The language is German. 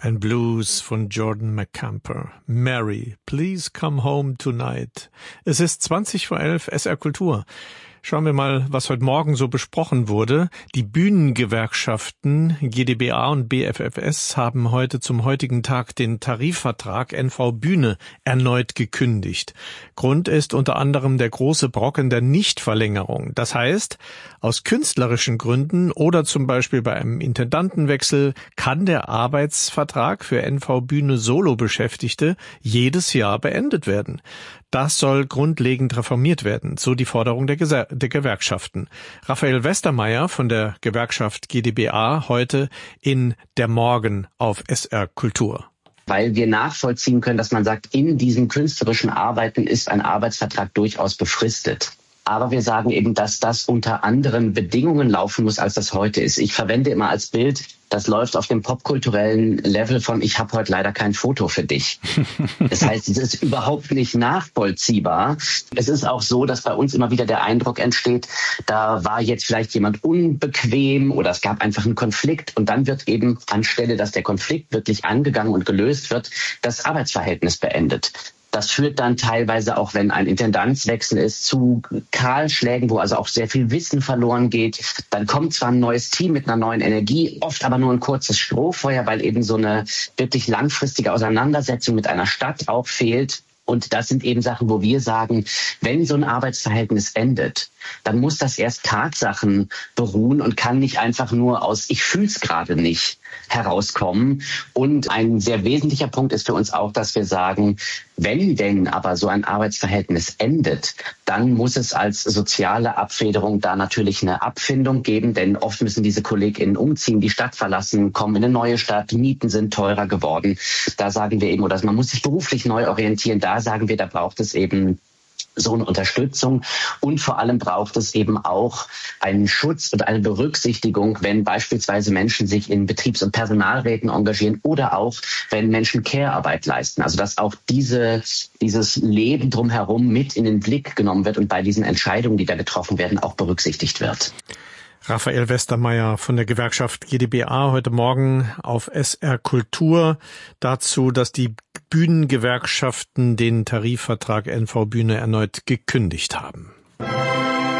Ein Blues von Jordan McCamper. Mary, please come home tonight. Es ist 20:11 SR Kultur. Schauen wir mal, was heute Morgen so besprochen wurde. Die Bühnengewerkschaften GdBA und BFFS haben heute zum heutigen Tag den Tarifvertrag NV Bühne erneut gekündigt. Grund ist unter anderem der große Brocken der Nichtverlängerung. Das heißt, aus künstlerischen Gründen oder zum Beispiel bei einem Intendantenwechsel kann der Arbeitsvertrag für NV Bühne Solo-Beschäftigte jedes Jahr beendet werden. Das soll grundlegend reformiert werden, so die Forderung der Gewerkschaften. Raphael Westermeier von der Gewerkschaft GdBA heute in Der Morgen auf SR Kultur. Weil wir nachvollziehen können, dass man sagt, in diesen künstlerischen Arbeiten ist ein Arbeitsvertrag durchaus befristet. Aber wir sagen eben, dass das unter anderen Bedingungen laufen muss, als das heute ist. Ich verwende immer als Bild, das läuft auf dem popkulturellen Level von ich habe heute leider kein Foto für dich. Das heißt, es ist überhaupt nicht nachvollziehbar. Es ist auch so, dass bei uns immer wieder der Eindruck entsteht, da war jetzt vielleicht jemand unbequem oder es gab einfach einen Konflikt und dann wird eben anstelle, dass der Konflikt wirklich angegangen und gelöst wird, das Arbeitsverhältnis beendet. Das führt dann teilweise auch, wenn ein Intendanzwechsel ist, zu Kahlschlägen, wo also auch sehr viel Wissen verloren geht. Dann kommt zwar ein neues Team mit einer neuen Energie, oft aber nur ein kurzes Strohfeuer, weil eben so eine wirklich langfristige Auseinandersetzung mit einer Stadt auch fehlt. Und das sind eben Sachen, wo wir sagen, wenn so ein Arbeitsverhältnis endet, dann muss das erst Tatsachen beruhen und kann nicht einfach nur aus ich fühl's gerade nicht herauskommen. Und ein sehr wesentlicher Punkt ist für uns auch, dass wir sagen, wenn denn aber so ein Arbeitsverhältnis endet, dann muss es als soziale Abfederung da natürlich eine Abfindung geben, denn oft müssen diese KollegInnen umziehen, die Stadt verlassen, kommen in eine neue Stadt, Mieten sind teurer geworden. Da sagen wir eben, oder man muss sich beruflich neu orientieren, da sagen wir, da braucht es eben so eine Unterstützung und vor allem braucht es eben auch einen Schutz und eine Berücksichtigung, wenn beispielsweise Menschen sich in Betriebs- und Personalräten engagieren oder auch, wenn Menschen Care-Arbeit leisten. Also dass auch dieses Leben drumherum mit in den Blick genommen wird und bei diesen Entscheidungen, die da getroffen werden, auch berücksichtigt wird. Raphael Westermeier von der Gewerkschaft GdBA heute Morgen auf SR Kultur dazu, dass die Bühnengewerkschaften den Tarifvertrag NV Bühne erneut gekündigt haben.